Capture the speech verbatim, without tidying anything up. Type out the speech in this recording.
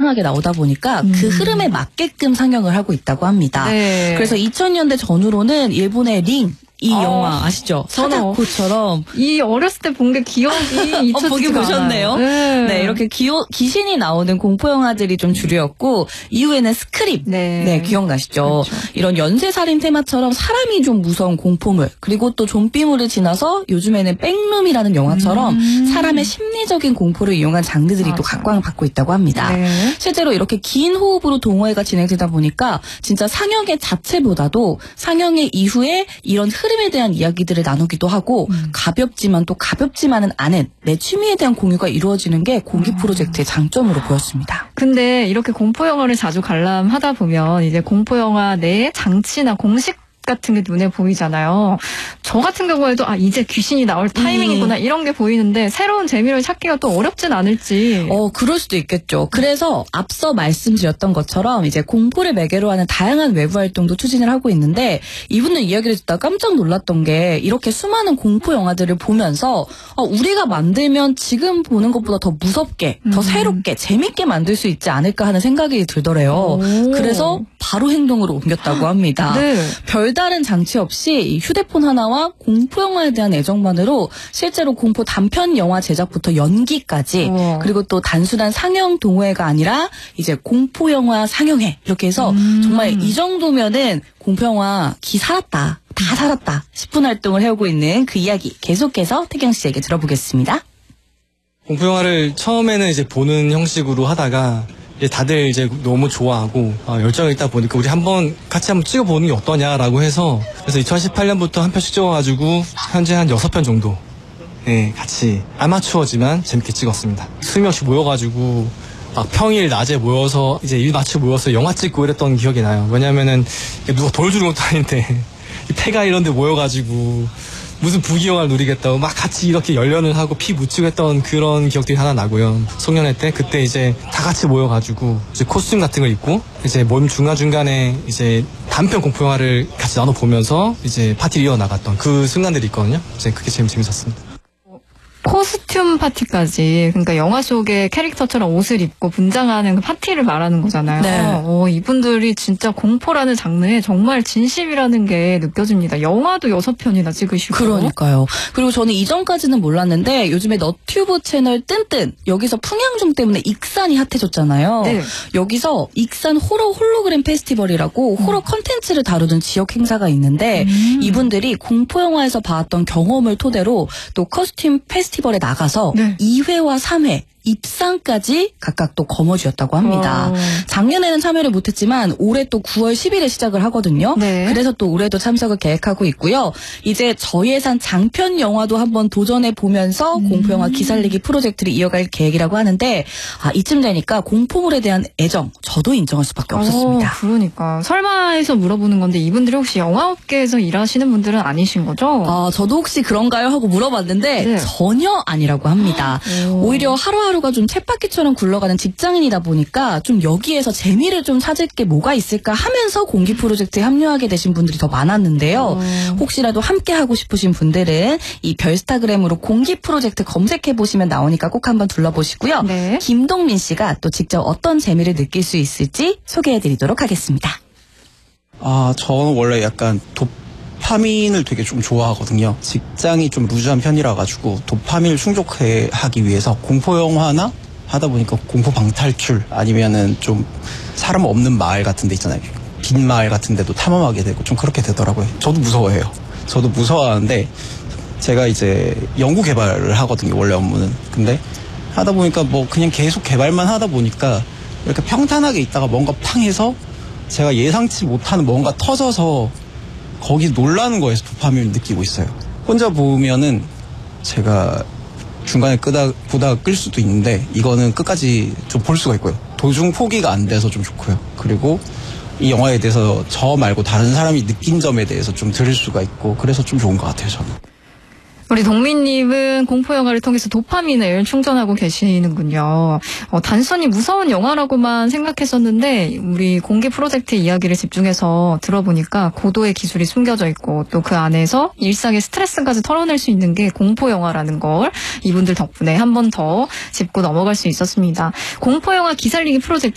다양하게 나오다 보니까 음. 그 흐름에 맞게끔 상영을 하고 있다고 합니다. 네. 그래서 이천 년대 전후로는 일본의 링 이 어, 영화 아시죠? 사다코처럼 이 어렸을 때 본 게 기억이 잊혀지지가 어, 보기 보셨네요. 네. 네, 이렇게 기오, 귀신이 나오는 공포 영화들이 좀 주류였고 이후에는 스크림, 네, 네 기억나시죠? 그렇죠. 이런 연쇄살인 테마처럼 사람이 좀 무서운 공포물 그리고 또 좀비물을 지나서 요즘에는 백룸이라는 영화처럼 음. 사람의 심리적인 공포를 이용한 장르들이 맞아요. 또 각광을 받고 있다고 합니다. 네. 실제로 이렇게 긴 호흡으로 동호회가 진행되다 보니까 진짜 상영의 자체보다도 상영의 이후에 이런 흐름에 대한 이야기들을 나누기도 하고 음. 가볍지만 또 가볍지만은 않은 내 취미에 대한 공유가 이루어지는 게 공기 프로젝트의 장점으로 보였습니다. 근데 이렇게 공포 영화를 자주 관람하다 보면 이제 공포 영화 내 장치나 공식 같은 게 눈에 보이잖아요. 저 같은 경우에도 아 이제 귀신이 나올 타이밍이구나 음. 이런 게 보이는데 새로운 재미를 찾기가 또 어렵진 않을지. 어 그럴 수도 있겠죠. 그래서 앞서 말씀드렸던 것처럼 이제 공포를 매개로 하는 다양한 외부 활동도 추진을 하고 있는데 이분들 이야기를 듣다 깜짝 놀랐던 게 이렇게 수많은 공포 영화들을 보면서 어, 우리가 만들면 지금 보는 것보다 더 무섭게, 음. 더 새롭게, 재밌게 만들 수 있지 않을까 하는 생각이 들더래요. 오. 그래서 바로 행동으로 옮겼다고 합니다. 네. 별 다른 장치 없이 휴대폰 하나와 공포 영화에 대한 애정만으로 실제로 공포 단편 영화 제작부터 연기까지 우와. 그리고 또 단순한 상영 동호회가 아니라 이제 공포 영화 상영회 이렇게 해서 음. 정말 이 정도면은 공포 영화 기 살았다 다 살았다 싶은 활동을 해오고 있는 그 이야기 계속해서 태경 씨에게 들어보겠습니다. 공포 영화를 처음에는 이제 보는 형식으로 하다가 이제 다들 이제 너무 좋아하고 어, 열정이 있다 보니까 우리 한번 같이 한번 찍어보는 게 어떠냐라고 해서 그래서 이천십팔 년부터 한 편씩 찍어가지고 현재 한 여섯 편 정도 네, 같이 아마추어지만 재밌게 찍었습니다. 수명씩 모여가지고 막 평일 낮에 모여서 이제 일 마치고 모여서 영화 찍고 이랬던 기억이 나요. 왜냐면은 누가 돌주는 것도 아닌데 폐가 이런 데 모여가지고 무슨 부귀영화를 누리겠다고 막 같이 이렇게 연련을 하고 피 묻히고 했던 그런 기억들이 하나 나고요. 송년회 때 그때 이제 다 같이 모여가지고 이제 코스튬 같은 걸 입고 이제 몸 중간중간에 이제 단편 공포 영화를 같이 나눠 보면서 이제 파티를 이어나갔던 그 순간들이 있거든요. 이제 그게 제일 재밌었습니다. 코스튬 파티까지 그러니까 영화 속의 캐릭터처럼 옷을 입고 분장하는 그 파티를 말하는 거잖아요. 네. 어, 이분들이 진짜 공포라는 장르에 정말 진심이라는 게 느껴집니다. 영화도 여섯 편이나 찍으시고. 그러니까요. 그리고 저는 이전까지는 몰랐는데 요즘에 너튜브 채널 뜬뜬 여기서 풍양중 때문에 익산이 핫해졌잖아요. 네. 여기서 익산 호러 홀로그램 페스티벌이라고 음. 호러 컨텐츠를 다루는 지역 행사가 있는데 음. 이분들이 공포 영화에서 봐왔던 경험을 토대로 또 코스튬 페스티벌 페스티벌에 나가서 네. 이 회와 삼 회 입상까지 각각 또 거머쥐었다고 합니다. 오. 작년에는 참여를 못했지만 올해 또 구월 십일에 시작을 하거든요. 네. 그래서 또 올해도 참석을 계획하고 있고요. 이제 저예산 장편 영화도 한번 도전해 보면서 음. 공포영화 기살리기 프로젝트를 이어갈 계획이라고 하는데 아, 이쯤 되니까 공포물에 대한 애정 저도 인정할 수밖에 오, 없었습니다. 그러니까 설마해서 물어보는 건데 이분들이 혹시 영화업계에서 일하시는 분들은 아니신 거죠? 아, 저도 혹시 그런가요? 하고 물어봤는데 네. 전혀 아니라고 합니다. 오. 오히려 하루하루 하루가 좀 쳇바퀴처럼 굴러가는 직장인이다 보니까 좀 여기에서 재미를 좀 찾을 게 뭐가 있을까 하면서 공기 프로젝트에 합류하게 되신 분들이 더 많았는데요. 음. 혹시라도 함께 하고 싶으신 분들은 이 별스타그램으로 공기 프로젝트 검색해 보시면 나오니까 꼭 한번 둘러보시고요. 네. 김동민 씨가 또 직접 어떤 재미를 느낄 수 있을지 소개해 드리도록 하겠습니다. 아, 저는 원래 약간 도 도파민을 되게 좀 좋아하거든요. 직장이 좀 루즈한 편이라 가지고 도파민을 충족하기 위해서 공포 영화나 하다 보니까 공포 방탈출 아니면은 좀 사람 없는 마을 같은 데 있잖아요. 빈 마을 같은 데도 탐험하게 되고 좀 그렇게 되더라고요. 저도 무서워해요. 저도 무서워하는데 제가 이제 연구 개발을 하거든요. 원래 업무는. 근데 하다 보니까 뭐 그냥 계속 개발만 하다 보니까 이렇게 평탄하게 있다가 뭔가 팡 해서 제가 예상치 못하는 뭔가 터져서 거기 놀라는 거에서 도파민을 느끼고 있어요. 혼자 보면은 제가 중간에 끄다, 보다가 끌 수도 있는데 이거는 끝까지 좀 볼 수가 있고요. 도중 포기가 안 돼서 좀 좋고요. 그리고 이 영화에 대해서 저 말고 다른 사람이 느낀 점에 대해서 좀 들을 수가 있고 그래서 좀 좋은 것 같아요, 저는. 우리 동민님은 공포 영화를 통해서 도파민을 충전하고 계시는군요. 어, 단순히 무서운 영화라고만 생각했었는데 우리 공개 프로젝트 이야기를 집중해서 들어보니까 고도의 기술이 숨겨져 있고 또 그 안에서 일상의 스트레스까지 털어낼 수 있는 게 공포 영화라는 걸 이분들 덕분에 한 번 더 짚고 넘어갈 수 있었습니다. 공포 영화 기살리기 프로젝트